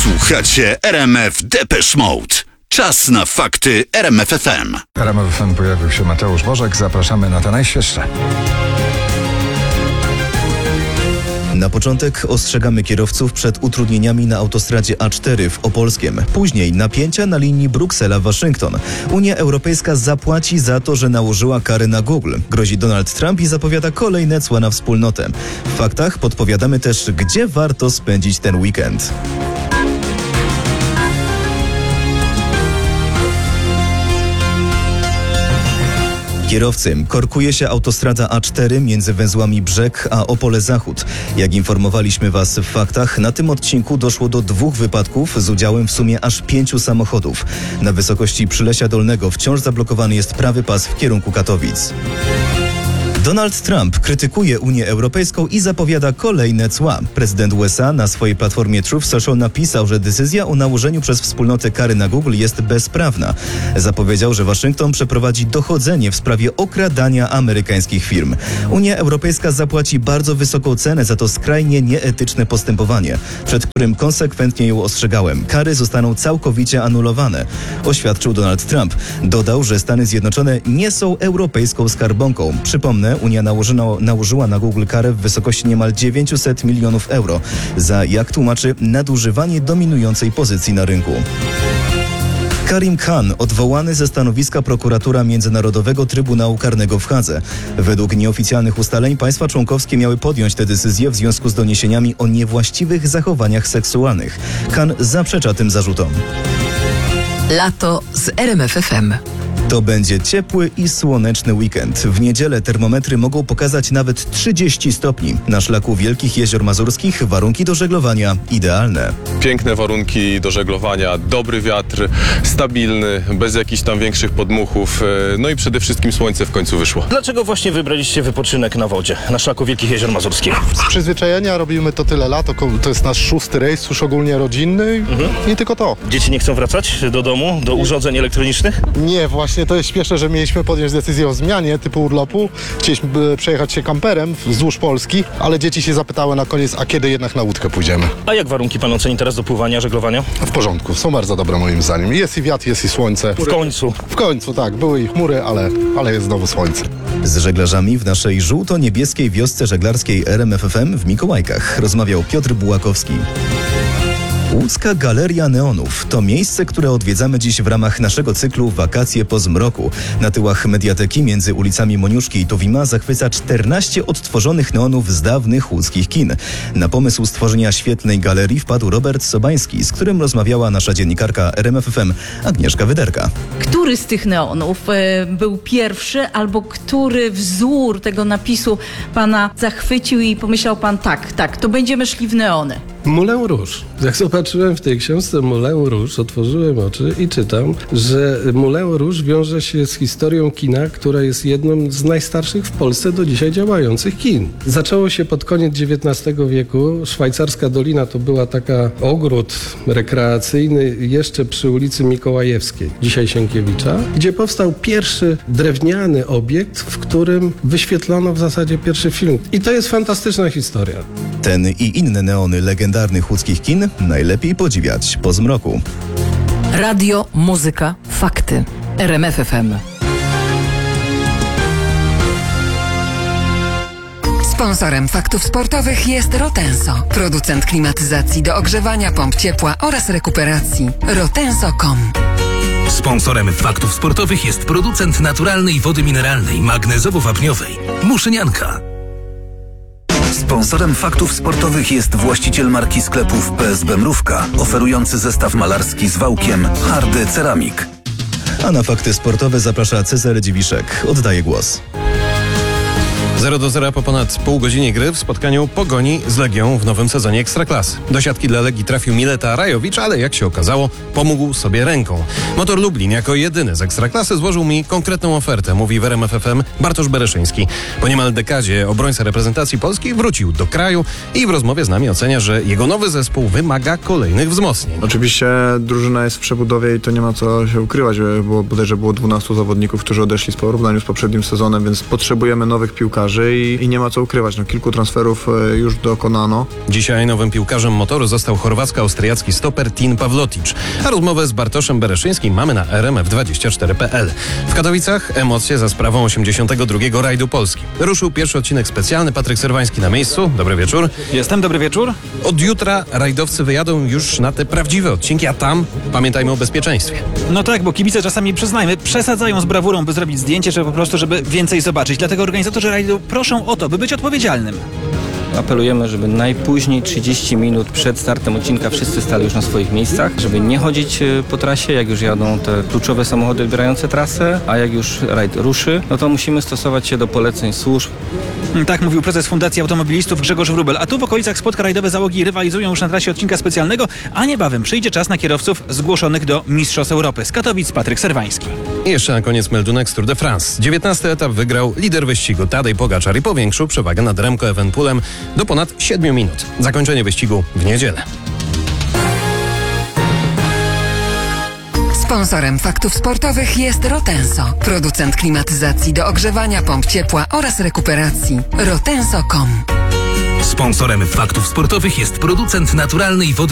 Słuchacie RMF Depeche Mode. Czas na fakty RMF FM. RMF FM pojawił się Mateusz Bożek. Zapraszamy na te najświeższe. Na początek ostrzegamy kierowców przed utrudnieniami na autostradzie A4 w Opolskiem. Później napięcia na linii Bruksela-Waszyngton. Unia Europejska zapłaci za to, że nałożyła kary na Google. Grozi Donald Trump i zapowiada kolejne cła na wspólnotę. W faktach podpowiadamy też, gdzie warto spędzić ten weekend. Kierowcy, korkuje się autostrada A4 między węzłami Brzeg a Opole Zachód. Jak informowaliśmy Was w faktach, na tym odcinku doszło do 2 wypadków z udziałem w sumie aż 5 samochodów. Na wysokości Przylesia Dolnego wciąż zablokowany jest prawy pas w kierunku Katowic. Donald Trump krytykuje Unię Europejską i zapowiada kolejne cła. Prezydent USA na swojej platformie Truth Social napisał, że decyzja o nałożeniu przez wspólnotę kary na Google jest bezprawna. Zapowiedział, że Waszyngton przeprowadzi dochodzenie w sprawie okradania amerykańskich firm. Unia Europejska zapłaci bardzo wysoką cenę za to skrajnie nieetyczne postępowanie, przed którym konsekwentnie ją ostrzegałem. Kary zostaną całkowicie anulowane, oświadczył Donald Trump. Dodał, że Stany Zjednoczone nie są europejską skarbonką. Przypomnę, Unia nałożyła na Google karę w wysokości niemal 900 milionów euro za, jak tłumaczy, nadużywanie dominującej pozycji na rynku. Karim Khan odwołany ze stanowiska prokuratora Międzynarodowego Trybunału Karnego w Hadze. Według nieoficjalnych ustaleń państwa członkowskie miały podjąć tę decyzję w związku z doniesieniami o niewłaściwych zachowaniach seksualnych. Khan zaprzecza tym zarzutom. Lato z RMF FM. To będzie ciepły i słoneczny weekend. W niedzielę termometry mogą pokazać nawet 30 stopni. Na szlaku Wielkich Jezior Mazurskich warunki do żeglowania idealne. Piękne warunki do żeglowania, dobry wiatr, stabilny, bez jakichś tam większych podmuchów, no i przede wszystkim słońce w końcu wyszło. Dlaczego właśnie wybraliście wypoczynek na wodzie, na szlaku Wielkich Jezior Mazurskich? Z przyzwyczajenia robimy to tyle lat, to jest nasz 6. rejs, już ogólnie rodzinny i tylko to. Dzieci nie chcą wracać do domu, do urządzeń elektronicznych? Nie, właśnie to jest śmieszne, że mieliśmy podjąć decyzję o zmianie typu urlopu. Chcieliśmy przejechać się kamperem wzdłuż Polski, ale dzieci się zapytały na koniec, a kiedy jednak na łódkę pójdziemy. A jak warunki pan oceni teraz do pływania, żeglowania? W porządku, są bardzo dobre moim zdaniem. Jest i wiatr, jest i słońce. W końcu, tak, były i chmury, ale jest znowu słońce. Z żeglarzami w naszej żółto-niebieskiej wiosce żeglarskiej RMF FM w Mikołajkach rozmawiał Piotr Bułakowski. Łódzka Galeria Neonów to miejsce, które odwiedzamy dziś w ramach naszego cyklu Wakacje po zmroku. Na tyłach mediateki między ulicami Moniuszki i Tuwima zachwyca 14 odtworzonych neonów z dawnych łódzkich kin. Na pomysł stworzenia świetnej galerii wpadł Robert Sobański, z którym rozmawiała nasza dziennikarka RMF FM Agnieszka Wyderka. Który z tych neonów był pierwszy, albo który wzór tego napisu pana zachwycił i pomyślał pan, tak, to będziemy szli w neony? Moulin Rouge. Jak zobaczyłem w tej książce Moulin Rouge, otworzyłem oczy i czytam, że Moulin Rouge wiąże się z historią kina, która jest jedną z najstarszych w Polsce do dzisiaj działających kin. Zaczęło się pod koniec XIX wieku. Szwajcarska Dolina to była taka ogród rekreacyjny jeszcze przy ulicy Mikołajewskiej, dzisiaj Sienkiewicza, gdzie powstał pierwszy drewniany obiekt, w którym wyświetlono w zasadzie pierwszy film. I to jest fantastyczna historia. Ten i inne neony legendarnych łódzkich kin najlepiej podziwiać po zmroku. Radio, muzyka, fakty. RMF FM. Sponsorem faktów sportowych jest Rotenso, producent klimatyzacji do ogrzewania, pomp ciepła oraz rekuperacji. Rotenso.com. Sponsorem faktów sportowych jest producent naturalnej wody mineralnej, magnezowo-wapniowej. Muszynianka. Sponsorem faktów sportowych jest właściciel marki sklepów PSB Mrówka, oferujący zestaw malarski z wałkiem Hardy Ceramik. A na fakty sportowe zaprasza Cezary Dziwiszek. Oddaję głos. 0-0 po ponad pół godzinie gry w spotkaniu Pogoni z Legią w nowym sezonie Ekstraklasy. Do siatki dla Legii trafił Mileta Rajowicz, ale jak się okazało, pomógł sobie ręką. Motor Lublin jako jedyny z Ekstraklasy złożył mi konkretną ofertę, mówi w RMF FM Bartosz Bereszyński. Po niemal dekadzie obrońca reprezentacji Polski wrócił do kraju i w rozmowie z nami ocenia, że jego nowy zespół wymaga kolejnych wzmocnień. Oczywiście drużyna jest w przebudowie i to nie ma co się ukrywać, bo bodajże było 12 zawodników, którzy odeszli w porównaniu z poprzednim sezonem, więc potrzebujemy nowych piłkarzy. piłkarzy i nie ma co ukrywać. No, kilku transferów już dokonano. Dzisiaj nowym piłkarzem Motoru został chorwacko-austriacki stoper Tin Pawlotic. A rozmowę z Bartoszem Bereszyńskim mamy na rmf24.pl. W Katowicach emocje za sprawą 82. rajdu Polski. Ruszył pierwszy odcinek specjalny. Patryk Serwański na miejscu. Dobry wieczór. Jestem, dobry wieczór. Od jutra rajdowcy wyjadą już na te prawdziwe odcinki, a tam pamiętajmy o bezpieczeństwie. No tak, bo kibice czasami, przyznajmy, przesadzają z brawurą, by zrobić zdjęcie, czy po prostu, żeby więcej zobaczyć. Dlatego organizatorzy rajdu proszą o to, by być odpowiedzialnym. Apelujemy, żeby najpóźniej 30 minut przed startem odcinka wszyscy stali już na swoich miejscach, żeby nie chodzić po trasie, jak już jadą te kluczowe samochody odbierające trasę, a jak już rajd ruszy, no to musimy stosować się do poleceń służb. Tak mówił prezes Fundacji Automobilistów Grzegorz Wróbel. A tu w okolicach spotka rajdowe załogi rywalizują już na trasie odcinka specjalnego, a niebawem przyjdzie czas na kierowców zgłoszonych do Mistrzostw Europy. Z Katowic Patryk Serwański. I jeszcze na koniec meldunek z Tour de France. 19. etap wygrał lider wyścigu Tadej Pogaczar i powiększył przewagę nad Remco Evenepoelem do ponad 7 minut. Zakończenie wyścigu w niedzielę. Sponsorem faktów sportowych jest Rotenso, producent klimatyzacji do ogrzewania, pomp ciepła oraz rekuperacji. Rotenso.com. Sponsorem faktów sportowych jest producent naturalnej wody